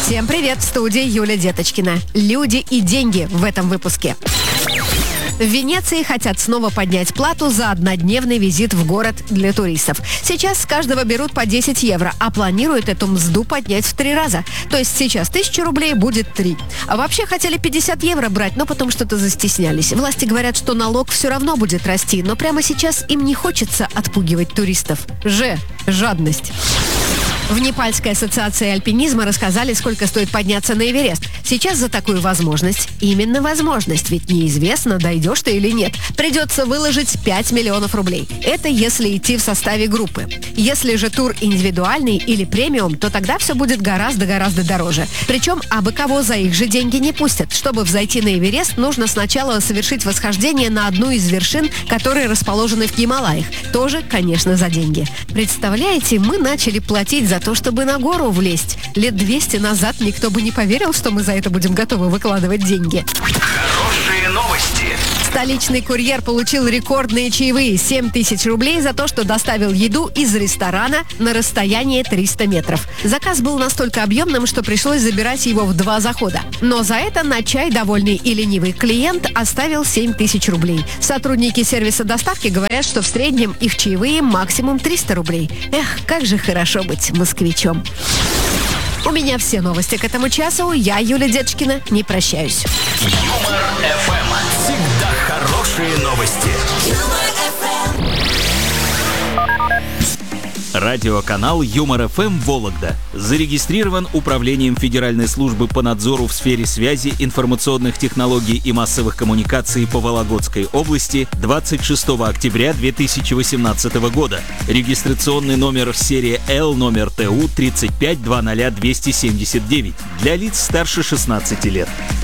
Всем привет, в студии Юля Деточкина. Люди и деньги в этом выпуске. В Венеции хотят снова поднять плату за однодневный визит в город для туристов. Сейчас с каждого берут по 10 евро, а планируют эту мзду поднять в 3 раза. То есть сейчас 1000 рублей будет 3. А вообще хотели 50 евро брать, но потом что-то застеснялись. Власти говорят, что налог все равно будет расти, но прямо сейчас им не хочется отпугивать туристов. Жадность. В Непальской ассоциации альпинизма рассказали, сколько стоит подняться на Эверест. Сейчас за такую возможность, именно возможность, ведь неизвестно, дойдешь ты или нет, придется выложить 5 миллионов рублей. Это если идти в составе группы. Если же тур индивидуальный или премиум, то тогда все будет гораздо-гораздо дороже. Причем абы кого за их же деньги не пустят. Чтобы взойти на Эверест, нужно сначала совершить восхождение на одну из вершин, которые расположены в Гималаях. Тоже, конечно, за деньги. Представляете, мы начали платить за то, чтобы на гору влезть. Лет 200 назад никто бы не поверил, что мы за это будем готовы выкладывать деньги. Хорошие новости. Столичный курьер получил рекордные чаевые – 7000 рублей за то, что доставил еду из ресторана на расстояние 300 метров. Заказ был настолько объемным, что пришлось забирать его в 2 захода. Но за это на чай довольный и ленивый клиент оставил 7000 рублей. Сотрудники сервиса доставки говорят, что в среднем их чаевые максимум 300 рублей. Эх, как же хорошо быть москвичом. У меня все новости к этому часу. Я, Юля Деточкина, не прощаюсь. Юмор ФМ. Всегда хорошие новости. Радиоканал Юмор ФМ Вологда зарегистрирован Управлением Федеральной службы по надзору в сфере связи, информационных технологий и массовых коммуникаций по Вологодской области 26 октября 2018 года. Регистрационный номер серия L номер ТУ 3520279 для лиц старше 16 лет.